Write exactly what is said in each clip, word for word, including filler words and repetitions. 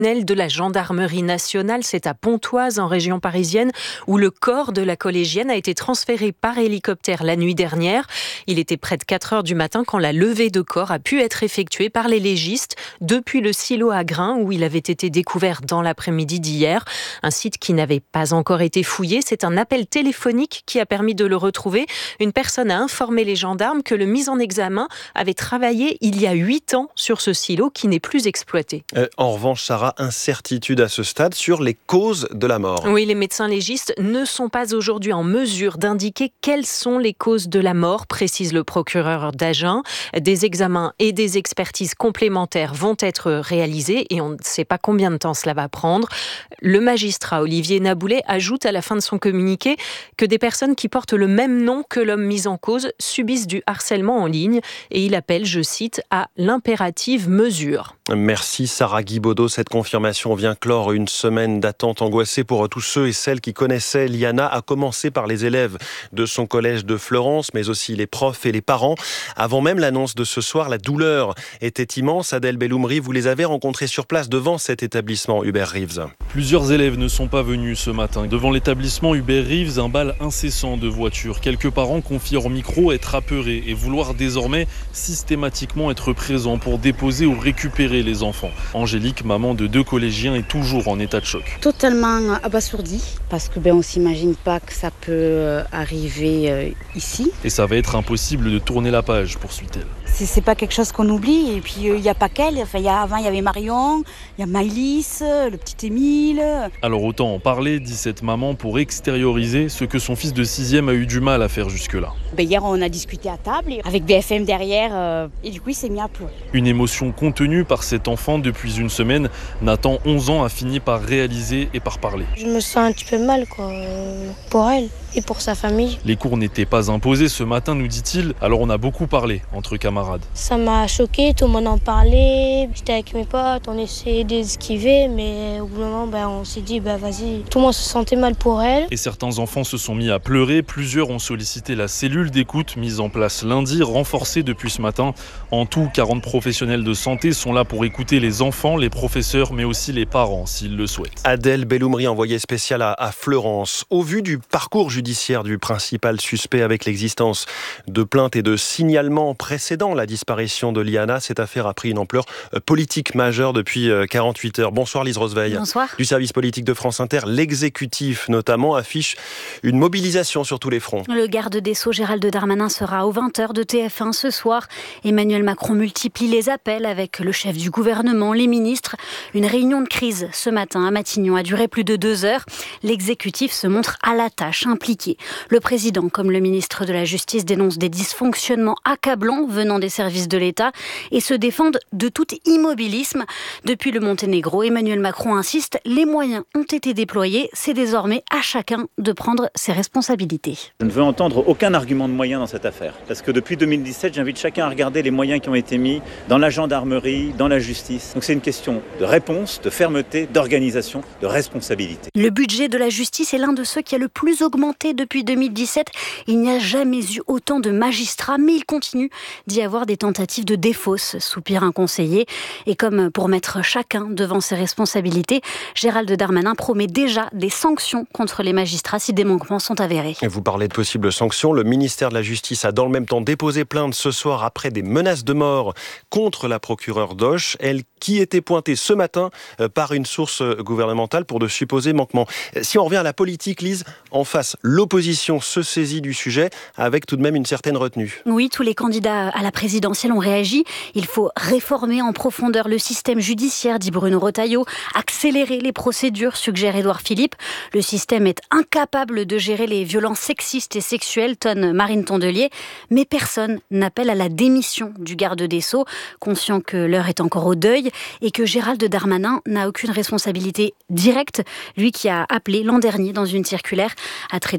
de la gendarmerie nationale, c'est à Pontoise en région parisienne où le corps de la collégienne a été transféré par hélicoptère la nuit dernière. Il était près de quatre heures du matin quand la levée de corps a pu être effectuée par les légistes depuis le silo à grains où il avait été découvert dans l'après-midi d'hier. Un site qui n'avait pas encore été fouillé, c'est un appel téléphonique qui a permis de le retrouver. Une personne a informé les gendarmes que le mis en examen avait travaillé il y a huit ans sur ce silo qui n'est plus exploité. Euh, en revanche, Sarah, incertitude à ce stade sur les causes de la mort. Oui, les médecins légistes ne sont pas aujourd'hui en mesure d'indiquer quelles sont les causes de la mort, précise le procureur d'Agen. Des examens et des expertises complémentaires vont être réalisés et on ne sait pas combien de temps cela va prendre. Le magistrat Olivier Naboulet ajoute à la fin de son communiqué que des personnes qui portent le même nom que l'homme mis en cause subissent du harcèlement en ligne et il appelle, je cite, à l'impérative mesure. Merci Sarah Guibaudot. Cette confirmation vient clore une semaine d'attente angoissée pour tous ceux et celles qui connaissaient Liana, à commencer par les élèves de son collège de Fleurance, mais aussi les profs et les parents. Avant même l'annonce de ce soir, la douleur était immense. Adèle Belloumri, vous les avez rencontrés sur place devant cet établissement Hubert Reeves. Plusieurs élèves ne sont pas venus ce matin. Devant l'établissement Hubert Reeves, un bal incessant de voitures. Quelques parents confient au micro être apeurés et vouloir désormais systématiquement être présents pour déposer ou récupérer les enfants. Angélique, maman de deux collégiens, est toujours en état de choc. Totalement abasourdie parce que ben on s'imagine pas que ça peut arriver euh, ici. Et ça va être impossible de tourner la page, poursuit-elle. C'est, c'est pas quelque chose qu'on oublie. Et puis il euh, y a pas qu'elle. Enfin, y a, avant il y avait Marion, il y a Maëlys, le petit Émile. Alors autant en parler, dit cette maman, pour extérioriser ce que son fils de sixième a eu du mal à faire jusque-là. Ben, hier on a discuté à table avec B F M derrière euh, et du coup il s'est mis à pleurer. Une émotion contenue par cet enfant depuis une semaine. Nathan, onze ans, a fini par réaliser et par parler. Je me sens un petit peu mal quoi, pour elle et pour sa famille. Les cours n'étaient pas imposés ce matin, nous dit-il, alors on a beaucoup parlé entre camarades. Ça m'a choqué, tout le monde en parlait, j'étais avec mes potes, on essayait d'esquiver, mais au bout d'un moment ben, on s'est dit bah, vas-y, tout le monde se sentait mal pour elle. Et certains enfants se sont mis à pleurer, plusieurs ont sollicité la cellule d'écoute mise en place lundi, renforcée depuis ce matin. En tout, quarante professionnels de santé sont là pour écouter les enfants, les professeurs, mais aussi les parents s'ils le souhaitent. Adèle Belloumri, envoyée spéciale à, à Fleurance. Au vu du parcours judiciaire du principal suspect avec l'existence de plaintes et de signalements précédant la disparition de Liana, cette affaire a pris une ampleur politique majeure depuis quarante-huit heures. Bonsoir Lise Roseveil. Bonsoir. Du service politique de France Inter, l'exécutif notamment affiche une mobilisation sur tous les fronts. Le garde des Sceaux Gérald Darmanin sera aux vingt heures de T F un ce soir. Emmanuel Macron multiplie les appels avec le chef du gouvernement, les ministres. Une réunion de crise ce matin à Matignon a duré plus de deux heures. L'exécutif se montre à la tâche, impliqué. Le président, comme le ministre de la Justice, dénonce des dysfonctionnements accablants venant des services de l'État et se défendent de tout immobilisme. Depuis le Monténégro, Emmanuel Macron insiste, les moyens ont été déployés. C'est désormais à chacun de prendre ses responsabilités. Je ne veux entendre aucun argument de moyens dans cette affaire. Parce que depuis deux mille dix-sept, j'invite chacun à regarder les moyens qui ont été mis dans la gendarmerie, dans la justice. Donc c'est une question de réponse, de fermeté, d'organisation, de responsabilité. Le budget de la justice est l'un de ceux qui a le plus augmenté depuis deux mille dix-sept. Il n'y a jamais eu autant de magistrats, mais il continue d'y avoir des tentatives de défausse, soupire un conseiller. Et comme pour mettre chacun devant ses responsabilités, Gérald Darmanin promet déjà des sanctions contre les magistrats si des manquements sont avérés. Vous parlez de possibles sanctions. Le ministère de la Justice a dans le même temps déposé plainte ce soir après des menaces de mort contre la procureure d'Auch, elle qui était pointée ce matin par une source gouvernementale pour de supposés manquements. Si on revient à la politique, Lise, en face, l'opposition se saisit du sujet avec tout de même une certaine retenue. Oui, tous les candidats à la présidentielle ont réagi. Il faut réformer en profondeur le système judiciaire, dit Bruno Retailleau, accélérer les procédures, suggère Édouard Philippe. Le système est incapable de gérer les violences sexistes et sexuelles, tonne Marine Tondelier. Mais personne n'appelle à la démission du garde des Sceaux, conscient que l'heure est encore au deuil et que Gérald Darmanin n'a aucune responsabilité directe, lui qui a appelé l'an dernier dans une circulaire à traiter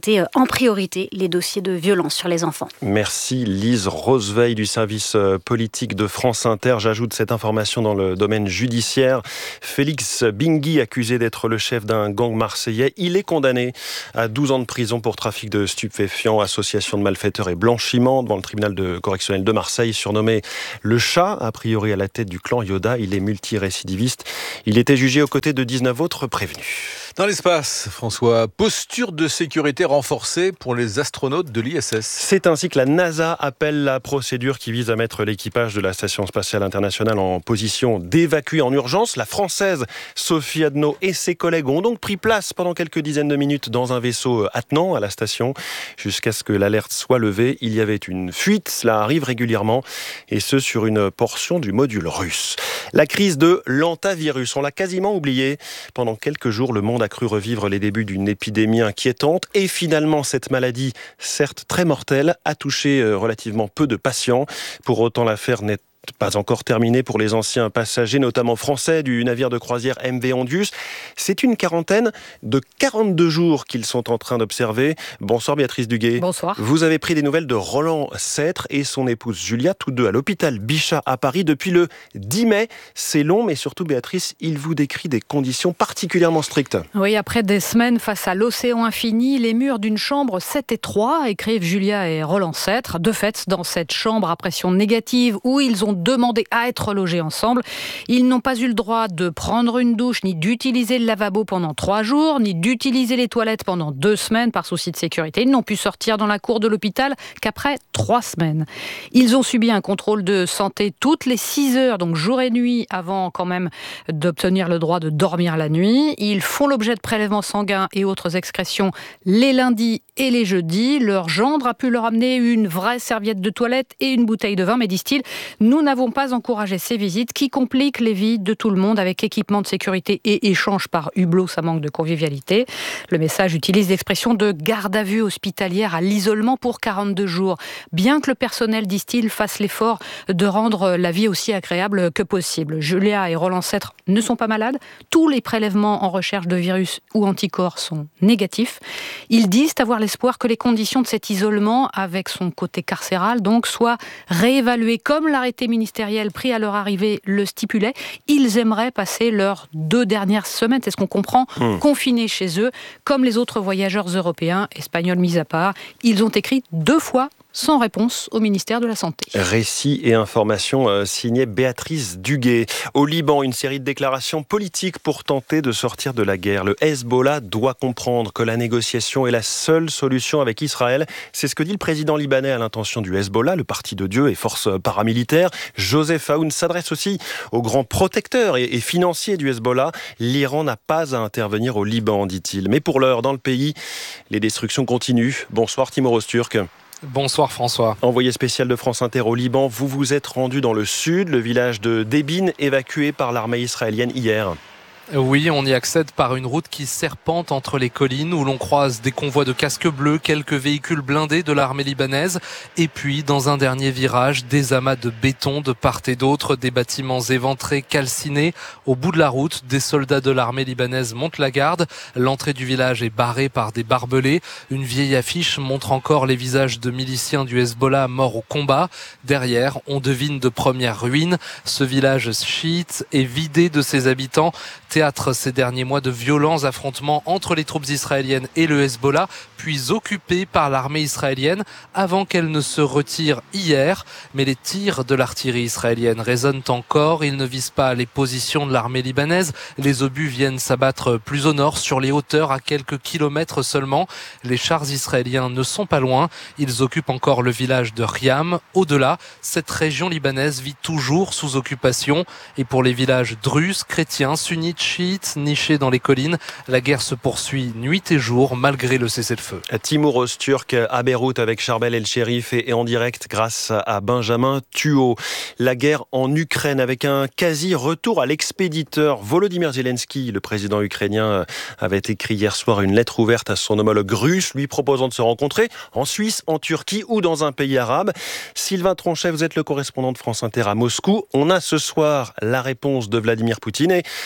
traiter en priorité les dossiers de violence sur les enfants. Merci Lise Roseveil du service politique de France Inter. J'ajoute cette information dans le domaine judiciaire. Félix Bingui, accusé d'être le chef d'un gang marseillais, il est condamné à douze ans de prison pour trafic de stupéfiants, association de malfaiteurs et blanchiment devant le tribunal de correctionnel de Marseille, surnommé le chat, a priori à la tête du clan Yoda. Il est multirécidiviste. Il était jugé aux côtés de dix-neuf autres prévenus. Dans l'espace, François, posture de sécurité renforcée pour les astronautes de l'I S S. C'est ainsi que la NASA appelle la procédure qui vise à mettre l'équipage de la Station spatiale internationale en position d'évacuer en urgence. La Française Sophie Adno et ses collègues ont donc pris place pendant quelques dizaines de minutes dans un vaisseau attenant à la station. Jusqu'à ce que l'alerte soit levée, il y avait une fuite. Cela arrive régulièrement, et ce sur une portion du module russe. La crise de l'hantavirus, on l'a quasiment oubliée. Pendant quelques jours, le monde a cru revivre les débuts d'une épidémie inquiétante, et finalement cette maladie, certes très mortelle, a touché relativement peu de patients. Pour autant, l'affaire n'est pas encore terminée pour les anciens passagers, notamment français, du navire de croisière M V Ondius. C'est une quarantaine de quarante-deux jours qu'ils sont en train d'observer. Bonsoir Béatrice Duguay. Bonsoir. Vous avez pris des nouvelles de Roland Sêtre et son épouse Julia, tous deux à l'hôpital Bichat à Paris depuis le dix mai. C'est long, mais surtout Béatrice, il vous décrit des conditions particulièrement strictes. Oui, après des semaines face à l'océan infini, les murs d'une chambre sept et trois, écrivent Julia et Roland Sêtre. De fait, dans cette chambre à pression négative où ils ont demandé à être logés ensemble, ils n'ont pas eu le droit de prendre une douche, ni d'utiliser le lavabo pendant trois jours, ni d'utiliser les toilettes pendant deux semaines par souci de sécurité. Ils n'ont pu sortir dans la cour de l'hôpital qu'après trois semaines. Ils ont subi un contrôle de santé toutes les six heures, donc jour et nuit, avant quand même d'obtenir le droit de dormir la nuit. Ils font l'objet de prélèvements sanguins et autres excrétions les lundis et les jeudis. Leur gendre a pu leur amener une vraie serviette de toilette et une bouteille de vin, mais disent-ils, nous n'avons pas encouragé ces visites qui compliquent les vies de tout le monde avec équipement de sécurité et échange par hublot, ça manque de convivialité. Le message utilise l'expression de garde à vue hospitalière à l'isolement pour quarante-deux jours. Bien que le personnel, disent-ils, fasse l'effort de rendre la vie aussi agréable que possible. Julia et Roland Sêtre ne sont pas malades. Tous les prélèvements en recherche de virus ou anticorps sont négatifs. Ils disent avoir l'espoir que les conditions de cet isolement, avec son côté carcéral, donc, soient réévaluées comme l'arrêté ministériel pris à leur arrivée le stipulait. Ils aimeraient passer leurs deux dernières semaines, c'est ce qu'on comprend, mmh. confinés chez eux, comme les autres voyageurs européens, espagnols mis à part. Ils ont écrit deux fois sans réponse au ministère de la Santé. Récits et informations euh, signées Béatrice Duguay. Au Liban, une série de déclarations politiques pour tenter de sortir de la guerre. Le Hezbollah doit comprendre que la négociation est la seule solution avec Israël. C'est ce que dit le président libanais à l'intention du Hezbollah, le parti de Dieu et forces paramilitaires. Joseph Aoun s'adresse aussi aux grands protecteurs et, et financiers du Hezbollah. L'Iran n'a pas à intervenir au Liban, dit-il. Mais pour l'heure, dans le pays, les destructions continuent. Bonsoir Timur Öztürk. Bonsoir François. Envoyé spécial de France Inter au Liban, vous vous êtes rendu dans le sud, le village de Debin, évacué par l'armée israélienne hier. Oui, on y accède par une route qui serpente entre les collines où l'on croise des convois de casques bleus, quelques véhicules blindés de l'armée libanaise et puis, dans un dernier virage, des amas de béton de part et d'autre, des bâtiments éventrés, calcinés. Au bout de la route, des soldats de l'armée libanaise montent la garde. L'entrée du village est barrée par des barbelés. Une vieille affiche montre encore les visages de miliciens du Hezbollah morts au combat. Derrière, on devine de premières ruines. Ce village chiite est vidé de ses habitants. Théâtre ces derniers mois de violents affrontements entre les troupes israéliennes et le Hezbollah, puis occupé par l'armée israélienne avant qu'elle ne se retire hier. Mais les tirs de l'artillerie israélienne résonnent encore. Ils ne visent pas les positions de l'armée libanaise. Les obus viennent s'abattre plus au nord, sur les hauteurs, à quelques kilomètres seulement. Les chars israéliens ne sont pas loin. Ils occupent encore le village de Riam. Au-delà, cette région libanaise vit toujours sous occupation. Et pour les villages druzes, chrétiens, sunnites, chiites, nichés dans les collines, la guerre se poursuit nuit et jour malgré le cessez-le-feu. Timur Öztürk à Beyrouth avec Charbel El Cherif et en direct grâce à Benjamin Thuot. La guerre en Ukraine avec un quasi-retour à l'expéditeur. Volodymyr Zelensky, le président ukrainien, avait écrit hier soir une lettre ouverte à son homologue russe, lui proposant de se rencontrer en Suisse, en Turquie ou dans un pays arabe. Sylvain Tronchet, vous êtes le correspondant de France Inter à Moscou. On a ce soir la réponse de Vladimir Poutine et la réponse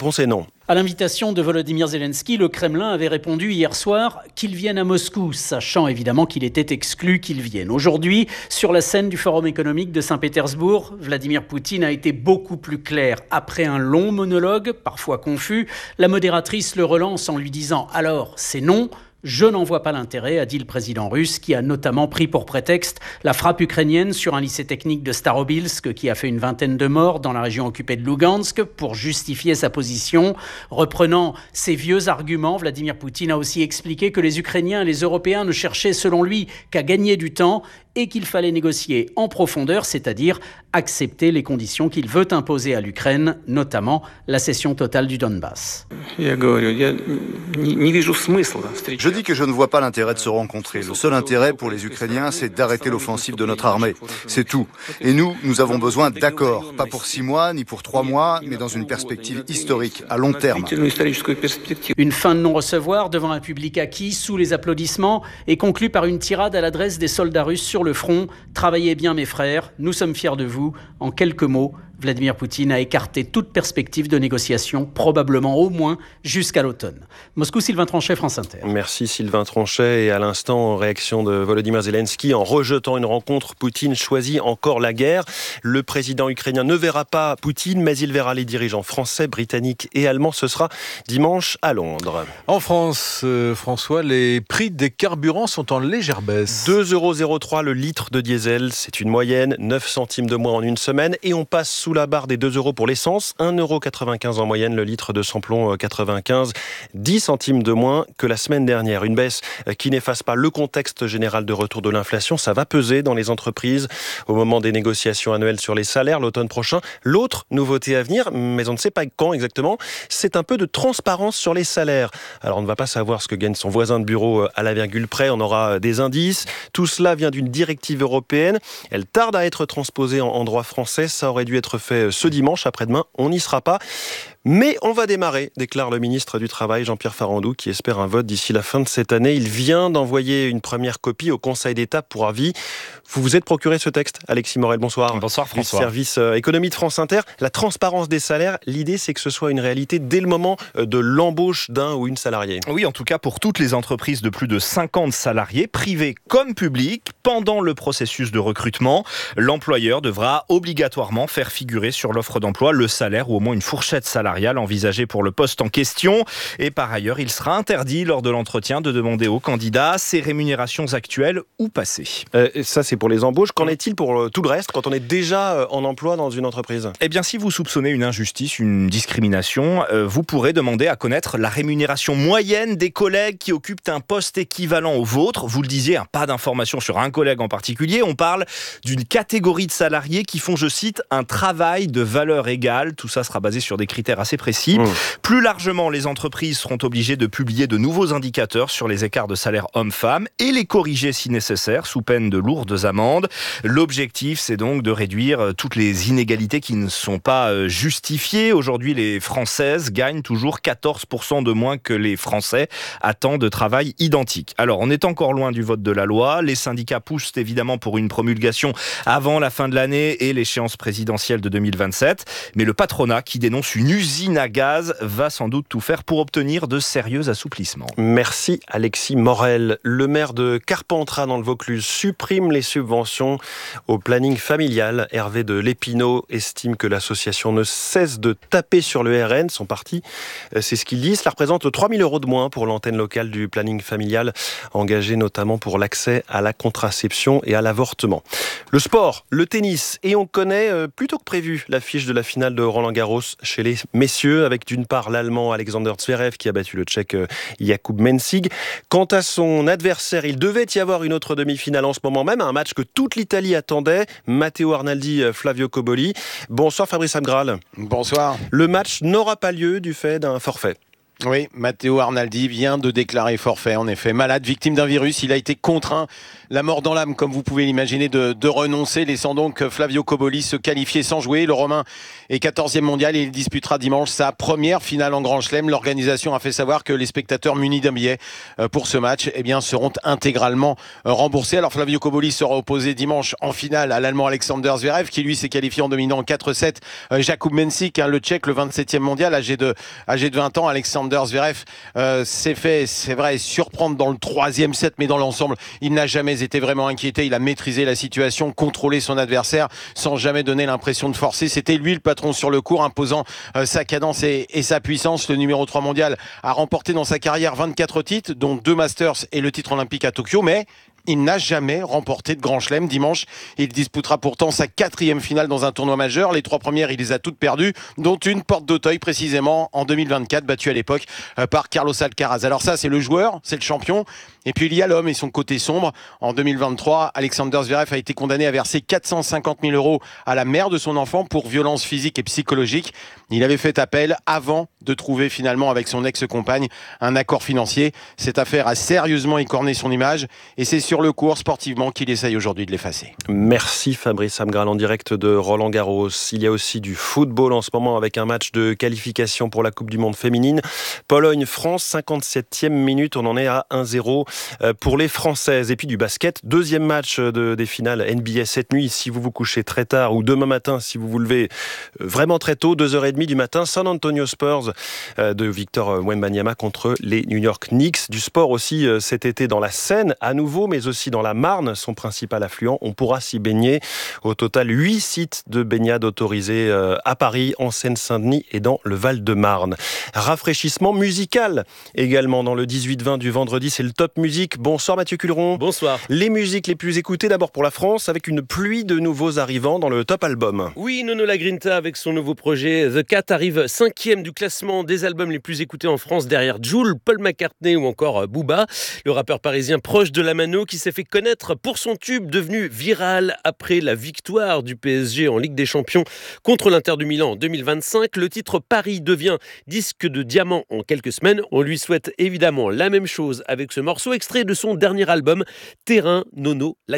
réponse est non. À l'invitation de Volodymyr Zelensky, le Kremlin avait répondu hier soir qu'il vienne à Moscou, sachant évidemment qu'il était exclu qu'il vienne. Aujourd'hui, sur la scène du Forum économique de Saint-Pétersbourg, Vladimir Poutine a été beaucoup plus clair. Après un long monologue, parfois confus, la modératrice le relance en lui disant « Alors, c'est non ». Je n'en vois pas l'intérêt, a dit le président russe, qui a notamment pris pour prétexte la frappe ukrainienne sur un lycée technique de Starobilsk qui a fait une vingtaine de morts dans la région occupée de Lugansk pour justifier sa position. Reprenant ses vieux arguments, Vladimir Poutine a aussi expliqué que les Ukrainiens et les Européens ne cherchaient selon lui qu'à gagner du temps et qu'il fallait négocier en profondeur, c'est-à-dire accepter les conditions qu'il veut imposer à l'Ukraine, notamment la cession totale du Donbass. Je dis que je ne vois pas l'intérêt de se rencontrer. Le seul intérêt pour les Ukrainiens, c'est d'arrêter l'offensive de notre armée. C'est tout. Et nous, nous avons besoin d'accords. Pas pour six mois, ni pour trois mois, mais dans une perspective historique, à long terme. Une fin de non-recevoir devant un public acquis, sous les applaudissements, et conclue par une tirade à l'adresse des soldats russes sur le front. Travaillez bien mes frères, nous sommes fiers de vous. En quelques mots, Vladimir Poutine a écarté toute perspective de négociation, probablement au moins jusqu'à l'automne. Moscou, Sylvain Tronchet, France Inter. Merci Sylvain Tronchet. Et à l'instant, réaction de Volodymyr Zelensky en rejetant une rencontre. Poutine choisit encore la guerre. Le président ukrainien ne verra pas Poutine, mais il verra les dirigeants français, britanniques et allemands. Ce sera dimanche à Londres. En France, euh, François, les prix des carburants sont en légère baisse. deux euros zéro trois le litre de diesel, c'est une moyenne, neuf centimes de moins en une semaine. Et on passe sous la barre des deux euros pour l'essence, un euro quatre-vingt-quinze en moyenne le litre de samplon quatre-vingt-quinze, dix centimes de moins que la semaine dernière. Une baisse qui n'efface pas le contexte général de retour de l'inflation. Ça va peser dans les entreprises au moment des négociations annuelles sur les salaires l'automne prochain. L'autre nouveauté à venir, mais on ne sait pas quand exactement, c'est un peu de transparence sur les salaires. Alors on ne va pas savoir ce que gagne son voisin de bureau à la virgule près, on aura des indices. Tout cela vient d'une directive européenne. Elle tarde à être transposée en droit français. Ça aurait dû être fait ce dimanche, après-demain, on n'y sera pas. Mais on va démarrer, déclare le ministre du Travail, Jean-Pierre Farandou, qui espère un vote d'ici la fin de cette année. Il vient d'envoyer une première copie au Conseil d'État pour avis. Vous vous êtes procuré ce texte, Alexis Morel, bonsoir. Bonsoir François. Du service économie de France Inter. La transparence des salaires, l'idée c'est que ce soit une réalité dès le moment de l'embauche d'un ou une salariée. Oui, en tout cas pour toutes les entreprises de plus de cinquante salariés, privées comme publiques, pendant le processus de recrutement, l'employeur devra obligatoirement faire figurer sur l'offre d'emploi le salaire ou au moins une fourchette salariale envisagée pour le poste en question. Et par ailleurs, il sera interdit lors de l'entretien de demander aux candidats ses rémunérations actuelles ou passées. Euh, ça c'est pour les embauches. Qu'en est-il pour tout le reste quand on est déjà en emploi dans une entreprise ? Eh bien, si vous soupçonnez une injustice, une discrimination, euh, vous pourrez demander à connaître la rémunération moyenne des collègues qui occupent un poste équivalent au vôtre. Vous le disiez, hein, pas d'informations sur un collègue en particulier. On parle d'une catégorie de salariés qui font, je cite, un travail de valeur égale. Tout ça sera basé sur des critères assez précis. Mmh. Plus largement, les entreprises seront obligées de publier de nouveaux indicateurs sur les écarts de salaire hommes-femmes et les corriger si nécessaire, sous peine de lourdes amendes. L'objectif, c'est donc de réduire toutes les inégalités qui ne sont pas justifiées. Aujourd'hui, les Françaises gagnent toujours quatorze pour cent de moins que les Français à temps de travail identique. Alors, on est encore loin du vote de la loi. Les syndicats poussent évidemment pour une promulgation avant la fin de l'année et l'échéance présidentielle de deux mille vingt-sept. Mais le patronat, qui dénonce une usine à gaz, va sans doute tout faire pour obtenir de sérieux assouplissements. Merci Alexis Morel. Le maire de Carpentras dans le Vaucluse supprime les subventions au planning familial. Hervé de Lépinot estime que l'association ne cesse de taper sur le R N. Son parti, c'est ce qu'il dit. Cela représente trois mille euros de moins pour l'antenne locale du planning familial, engagée notamment pour l'accès à la contraception et à l'avortement. Le sport, le tennis, et on connaît plutôt que prévu l'affiche de la finale de Roland-Garros chez les messieurs, avec d'une part l'Allemand Alexander Zverev qui a battu le Tchèque Jakub Mensing. Quant à son adversaire, il devait y avoir une autre demi-finale en ce moment même, un match que toute l'Italie attendait, Matteo Arnaldi, Flavio Cobolli. Bonsoir Fabrice Abgral. Bonsoir. Le match n'aura pas lieu du fait d'un forfait. Oui, Matteo Arnaldi vient de déclarer forfait. En effet, malade, victime d'un virus, il a été contraint, la mort dans l'âme, comme vous pouvez l'imaginer, de, de renoncer, laissant donc Flavio Cobolli se qualifier sans jouer. Le Romain est quatorzième mondial et il disputera dimanche sa première finale en Grand Chelem. L'organisation a fait savoir que les spectateurs munis d'un billet pour ce match, eh bien, seront intégralement remboursés. Alors Flavio Cobolli sera opposé dimanche en finale à l'Allemand Alexander Zverev, qui lui s'est qualifié en dominant en quatre sept. Jakub Mensik, hein, le Tchèque, le vingt-septième mondial, âgé de, âgé de vingt ans. Alexander Zverev euh, s'est fait, c'est vrai, surprendre dans le troisième set, mais dans l'ensemble, il n'a jamais été vraiment inquiété. Il a maîtrisé la situation, contrôlé son adversaire sans jamais donner l'impression de forcer. C'était lui le patron sur le court, imposant euh, sa cadence et, et sa puissance. Le numéro trois mondial a remporté dans sa carrière vingt-quatre titres, dont deux Masters et le titre olympique à Tokyo, mais il n'a jamais remporté de Grand Chelem. Dimanche, il disputera pourtant sa quatrième finale dans un tournoi majeur. Les trois premières, il les a toutes perdues, dont une porte d'Auteuil précisément en deux mille vingt-quatre, battue à l'époque par Carlos Alcaraz. Alors ça, c'est le joueur, c'est le champion. Et puis il y a l'homme et son côté sombre. En deux mille vingt-trois, Alexander Zverev a été condamné à verser quatre cent cinquante mille euros à la mère de son enfant pour violence physique et psychologique. Il avait fait appel avant de trouver finalement avec son ex-compagne un accord financier. Cette affaire a sérieusement écorné son image et c'est sur le court sportivement qu'il essaye aujourd'hui de l'effacer. Merci Fabrice Amgral en direct de Roland Garros. Il y a aussi du football en ce moment avec un match de qualification pour la Coupe du Monde féminine. Pologne-France, cinquante-septième minute, on en est à un zéro pour les Françaises. Et puis du basket, deuxième match de, des finales N B A cette nuit. Si vous vous couchez très tard ou demain matin, si vous vous levez vraiment très tôt, deux heures trente du matin, San Antonio Spurs de Victor Wembanyama contre les New York Knicks. Du sport aussi cet été dans la Seine à nouveau, mais aussi dans la Marne, son principal affluent. On pourra s'y baigner. Au total, huit sites de baignade autorisés à Paris, en Seine-Saint-Denis et dans le Val-de-Marne. Rafraîchissement musical également dans le dix-huit vingt du vendredi, c'est le Top Musique. Bonsoir Mathieu Culeron. Bonsoir. Les musiques les plus écoutées d'abord pour la France avec une pluie de nouveaux arrivants dans le Top Album. Oui, Nono Lagrinta avec son nouveau projet The Cat arrive cinquième du classement des albums les plus écoutés en France derrière Jul, Paul McCartney ou encore Booba. Le rappeur parisien proche de la mano qui s'est fait connaître pour son tube devenu viral après la victoire du P S G en Ligue des Champions contre l'Inter du Milan en deux mille vingt-cinq. Le titre Paris devient disque de diamant en quelques semaines. On lui souhaite évidemment la même chose avec ce morceau extrait de son dernier album Terrain Nono Lagrinta.